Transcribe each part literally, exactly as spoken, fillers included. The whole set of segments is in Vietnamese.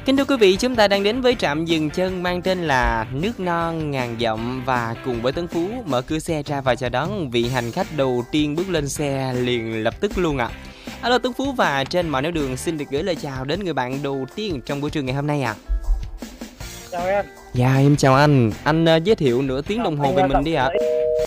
Kính thưa quý vị, chúng ta đang đến với trạm dừng chân mang tên là Nước Non Ngàn Dặm và cùng với Tấn Phú mở cửa xe ra và chào đón vị hành khách đầu tiên bước lên xe liền lập tức luôn ạ. À. Alo Tấn Phú và trên mọi nẻo đường xin được gửi lời chào đến người bạn đầu tiên trong buổi trưa ngày hôm nay ạ. À. Chào em. Dạ em chào anh. Anh uh, giới thiệu nửa tiếng đồng hồ về mình đi ạ. À.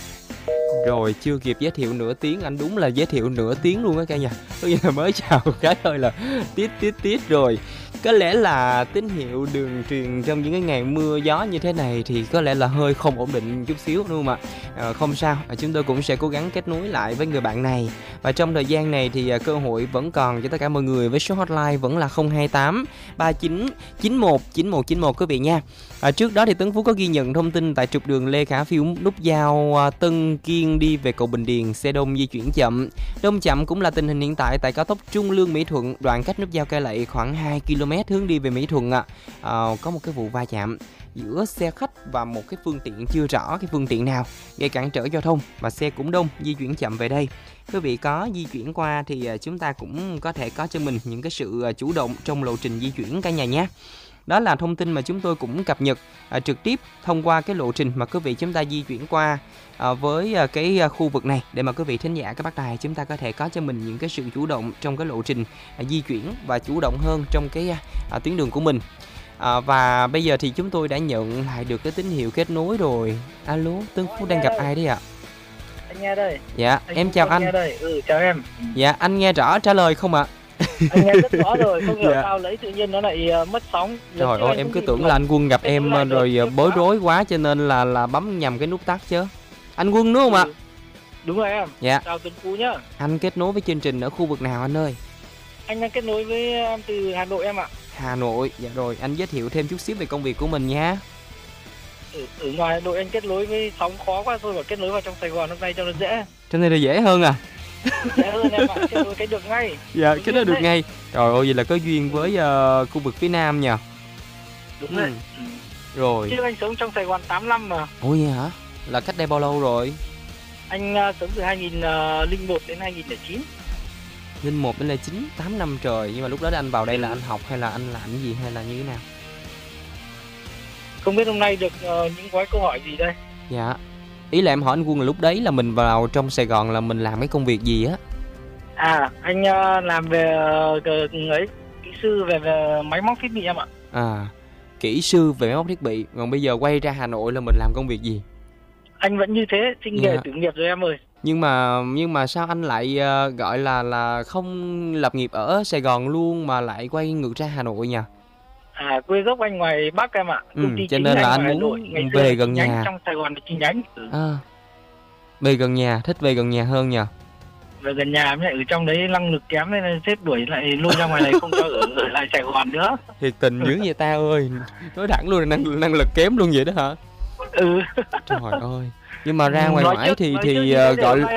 Rồi chưa kịp giới thiệu nửa tiếng, anh đúng là giới thiệu nửa tiếng luôn á cả nhà. Có nghĩa là mới chào cái thôi là tít tít tít rồi. Có lẽ là tín hiệu đường truyền trong những cái ngày mưa gió như thế này thì có lẽ là hơi không ổn định chút xíu đúng không ạ? À, không sao, chúng tôi cũng sẽ cố gắng kết nối lại với người bạn này. Và trong thời gian này thì cơ hội vẫn còn cho tất cả mọi người với số hotline vẫn là không hai tám ba chín chín một chín một chín một quý vị nha. À, trước đó thì Tấn Phú có ghi nhận thông tin tại trục đường Lê Khả Phiêu nút giao Tân Kiên đi về cầu Bình Điền, xe đông di chuyển chậm. Đông chậm cũng là tình hình hiện tại tại cao tốc Trung Lương Mỹ Thuận, đoạn cách nút giao Cai Lậy khoảng hai ki lô mét hướng đi về Mỹ Thuận ạ. À. À, có một cái vụ va chạm giữa xe khách và một cái phương tiện chưa rõ cái phương tiện nào gây cản trở giao thông và xe cũng đông di chuyển chậm về đây. Quý vị có di chuyển qua thì chúng ta cũng có thể có cho mình những cái sự chủ động trong lộ trình di chuyển cả nhà nhé. Đó là thông tin mà chúng tôi cũng cập nhật à, trực tiếp thông qua cái lộ trình mà quý vị chúng ta di chuyển qua à, với à, cái à, khu vực này để mà quý vị thính giả các bác đài chúng ta có thể có cho mình những cái sự chủ động trong cái lộ trình à, di chuyển và chủ động hơn trong cái à, tuyến đường của mình. À, và bây giờ thì chúng tôi đã nhận lại được cái tín hiệu kết nối rồi. Alo, Tấn Phú đang gặp ai đấy ạ? À? Anh nghe đây. Dạ, anh em chào anh. Nghe đây. Ừ, chào em. Dạ, anh nghe rõ trả lời không ạ? À? Anh nghe rất rõ rồi, không hiểu dạ. sao lấy tự nhiên nó lại uh, mất sóng. Trời ơi, em cứ tưởng là anh Quân gặp em rồi bối rối quá cho nên là là bấm nhầm cái nút tắt chứ. Anh Quân đúng không ạ? Ừ. Đúng rồi em. Dạ. Chào Tuấn Phú nhá. Anh kết nối với chương trình ở khu vực nào anh ơi? Anh đang kết nối với em từ Hà Nội em ạ. Hà Nội, dạ rồi, anh giới thiệu thêm chút xíu về công việc của mình nha. Ở, ở ngoài Hà Nội anh kết nối với sóng khó quá thôi, mà kết nối vào trong Sài Gòn hôm nay cho nó dễ. Cho nên là dễ hơn à? Dễ hơn em ạ, kết nối cái được ngay. Dạ, cái đó được đấy. Ngay. Trời ơi, vậy là có duyên với uh, khu vực phía Nam nha. Đúng rồi. Ừ. Rồi. Chứ anh sống trong Sài Gòn tám năm mà. Ủa vậy hả? Là cách đây bao lâu rồi? Anh uh, sống từ hai nghìn lẻ một đến hai nghìn lẻ chín. Linh một đến lẻ chín, tám năm trời. Nhưng mà lúc đó anh vào đây là anh học hay là anh làm cái gì hay là như thế nào? Không biết hôm nay được uh, những gói câu hỏi gì đây? Dạ. Ý là em hỏi anh Quân là lúc đấy là mình vào trong Sài Gòn là mình làm cái công việc gì á? À, anh uh, làm về uh, ấy, kỹ sư về, về máy móc thiết bị em ạ. À, kỹ sư về máy móc thiết bị. Còn bây giờ quay ra Hà Nội là mình làm công việc gì? Anh vẫn như thế, sinh nghề dạ. Tử nghiệp rồi em ơi. Nhưng mà nhưng mà sao anh lại uh, gọi là là không lập nghiệp ở Sài Gòn luôn mà lại quay ngược ra Hà Nội nhỉ? À, quê gốc anh ngoài Bắc em ạ. Ừ, cho nên là anh muốn về gần nhà. Trong Sài Gòn là chi nhánh. Ừ. À, về gần nhà, thích về gần nhà hơn nhỉ? Về gần nhà mới lại ở trong đấy năng lực kém nên sếp đuổi lại lui ra ngoài này không cho ở, ở lại Sài Gòn nữa. Thiệt tình dữ vậy ta ơi. Nói thẳng luôn là năng, năng lực kém luôn vậy đó hả? Ừ. Trời ơi. Nhưng mà ra ngoài ngoại thì thì uh, gọi